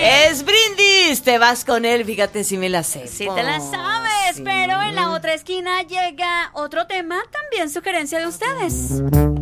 Es brindis, te vas con él, fíjate si me la sé. Sí te la sabes, Sí. pero en la otra esquina llega otro tema, también sugerencia de ustedes.